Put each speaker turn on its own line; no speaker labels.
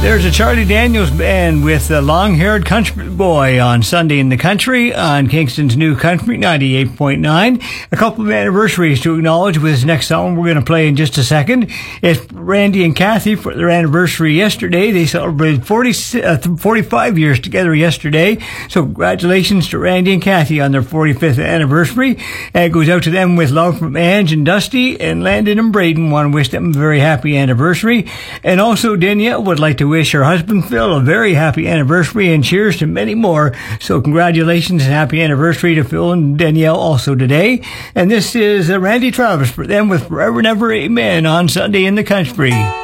There's a Charlie Daniels Band with the Long-Haired Country Boy on Sunday in the Country on Kingston's New Country 98.9. A couple of anniversaries to acknowledge with this next song we're going to play in just a second. It's Randy and Kathy for their anniversary yesterday. They celebrated 45 years together yesterday. So congratulations to Randy and Kathy on their 45th anniversary. And it goes out to them with love from Ange and Dusty, and Landon and Braden want to wish them a very happy anniversary. And also Danielle would like to wish her husband Phil a very happy anniversary and cheers to many more. So congratulations and happy anniversary to Phil and Danielle also today. And this is Randy Travis for them with Forever and Ever Amen on Sunday in the Country.